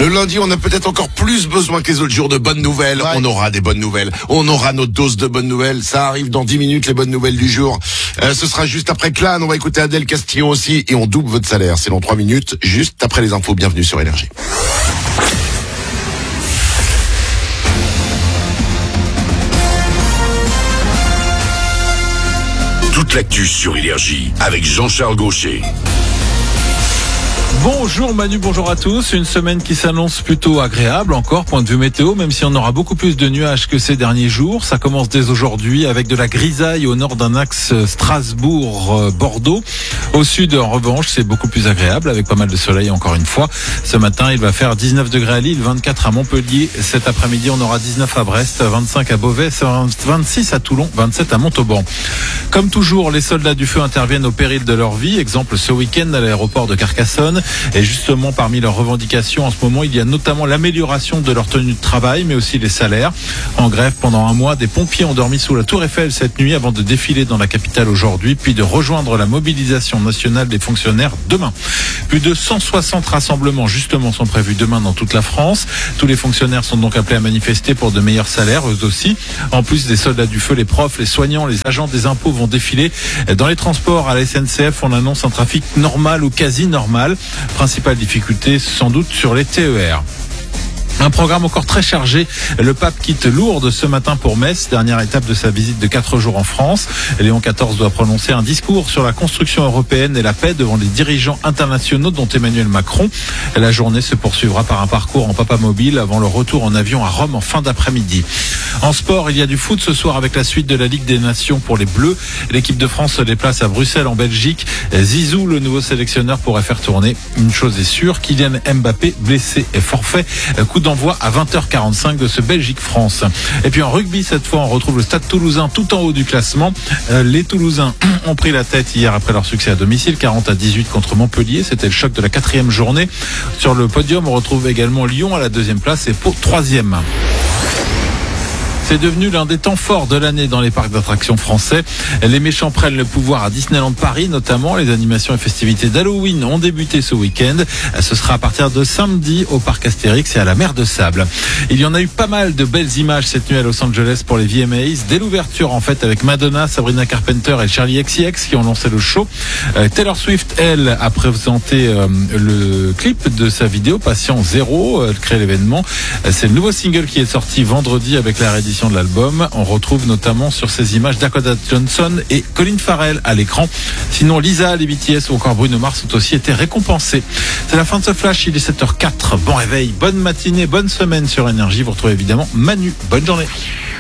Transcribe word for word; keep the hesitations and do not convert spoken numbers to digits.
Le lundi, on a peut-être encore plus besoin que les autres jours de bonnes nouvelles. Ouais. On aura des bonnes nouvelles. On aura notre dose de bonnes nouvelles. Ça arrive dans dix minutes, les bonnes nouvelles du jour. Euh, ce sera juste après Clan. On va écouter Adèle Castillon aussi. Et on double votre salaire. C'est dans trois minutes, juste après les infos. Bienvenue sur Énergie. Toute l'actu sur Énergie avec Jean-Charles Gaucher. Bonjour Manu, bonjour à tous. Une semaine qui s'annonce plutôt agréable encore, point de vue météo, même si on aura beaucoup plus de nuages que ces derniers jours. Ça commence dès aujourd'hui avec de la grisaille au nord d'un axe Strasbourg-Bordeaux. Au sud, en revanche, c'est beaucoup plus agréable avec pas mal de soleil encore une fois. Ce matin, il va faire dix-neuf degrés à Lille, vingt-quatre à Montpellier. Cet après-midi, on aura dix-neuf à Brest, vingt-cinq à Beauvais, vingt-six à Toulon, vingt-sept à Montauban. Comme toujours, les soldats du feu interviennent au péril de leur vie. Exemple ce week-end à l'aéroport de Carcassonne. Et justement, parmi leurs revendications en ce moment, il y a notamment l'amélioration de leur tenue de travail, mais aussi les salaires. En grève pendant un mois, des pompiers ont dormi sous la Tour Eiffel cette nuit avant de défiler dans la capitale aujourd'hui, puis de rejoindre la mobilisation nationale des fonctionnaires demain. Plus de cent soixante rassemblements justement sont prévus demain dans toute la France. Tous les fonctionnaires sont donc appelés à manifester pour de meilleurs salaires, eux aussi. En plus des soldats du feu, les profs, les soignants, les agents des impôts vont défiler. Dans les transports, à la S N C F, on annonce un trafic normal ou quasi normal. Principale difficulté sans doute sur les T E R. Un programme encore très chargé. Le pape quitte Lourdes ce matin pour Metz, dernière étape de sa visite de quatre jours en France. Léon quatorze doit prononcer un discours sur la construction européenne et la paix devant les dirigeants internationaux dont Emmanuel Macron. La journée se poursuivra par un parcours en papamobile avant le retour en avion à Rome en fin d'après-midi. En sport, il y a du foot ce soir avec la suite de la Ligue des Nations pour les Bleus. L'équipe de France se déplace à Bruxelles en Belgique. Zizou, le nouveau sélectionneur, pourrait faire tourner. Une chose est sûre, Kylian Mbappé, blessé et forfait. Coup d'envoi à vingt heures quarante-cinq de ce Belgique-France. Et puis en rugby, cette fois, on retrouve le Stade Toulousain tout en haut du classement. Les Toulousains ont pris la tête hier après leur succès à domicile, quarante à dix-huit contre Montpellier. C'était le choc de la quatrième journée. Sur le podium, on retrouve également Lyon à la deuxième place et Pau troisième. C'est devenu l'un des temps forts de l'année dans les parcs d'attractions français. Les méchants prennent le pouvoir à Disneyland Paris, notamment. Les animations et festivités d'Halloween ont débuté ce week-end. Ce sera à partir de samedi au parc Astérix et à la mer de Sable. Il y en a eu pas mal de belles images cette nuit à Los Angeles pour les V M As. Dès l'ouverture, en fait, avec Madonna, Sabrina Carpenter et Charli X C X qui ont lancé le show. Euh, Taylor Swift, elle, a présenté euh, le clip de sa vidéo Patient Zéro. Elle crée l'événement. C'est le nouveau single qui est sorti vendredi avec la réédition de l'album. On retrouve notamment sur ces images Dakota Johnson et Colin Farrell à l'écran. Sinon, Lisa, les B T S ou encore Bruno Mars ont aussi été récompensés. C'est la fin de ce flash, il est sept heures quatre. Bon réveil, bonne matinée, bonne semaine sur Énergie. Vous retrouvez évidemment Manu. Bonne journée.